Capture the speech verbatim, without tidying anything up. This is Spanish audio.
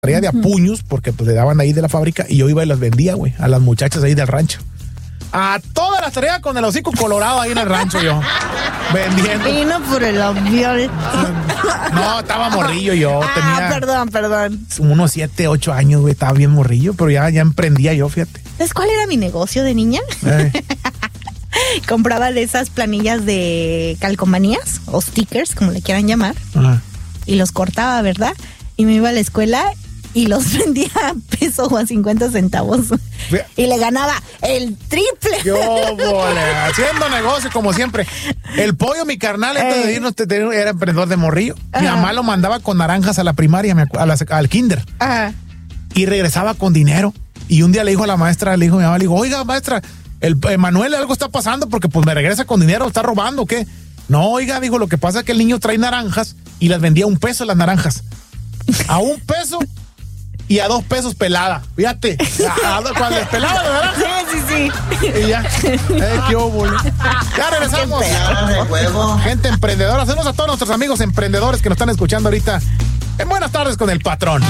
traía de a puños porque pues le daban ahí de la fábrica y yo iba y las vendía, güey, a las muchachas ahí del rancho. A todas las traía con el hocico colorado ahí en el rancho yo, vendiendo. Vino por el avión. No, estaba morrillo yo. Ah, tenía perdón, perdón. unos siete, ocho años, güey, estaba bien morrillo, pero ya, ya emprendía yo, fíjate. ¿Sabes cuál era mi negocio de niña? Eh. Compraba de esas planillas de calcomanías o stickers, como le quieran llamar, Ajá. y los cortaba, ¿verdad? Y me iba a la escuela y los vendía a peso o a cincuenta centavos. Y le ganaba el triple. Yo, vole, haciendo negocio como siempre. El pollo, mi carnal, antes de irnos, era emprendedor de morrillo. Mi Ajá. mamá lo mandaba con naranjas a la primaria, me acu- a la sec- al kinder. Ajá. Y regresaba con dinero. Y un día le dijo a la maestra, le dijo a mi mamá, le dijo, oiga, maestra, el eh, Manuel algo está pasando porque pues me regresa con dinero, ¿está robando o qué? No, oiga, dijo, lo que pasa es que el niño trae naranjas y las vendía a un peso las naranjas. A un peso y a dos pesos pelada. Fíjate, a, a, cuando les pelaba, ¿verdad? Sí, sí, sí. Y ya, eh, qué óvole. Ya regresamos. Gente emprendedora. Saludos a todos nuestros amigos emprendedores que nos están escuchando ahorita. En Buenas Tardes con el Patrón.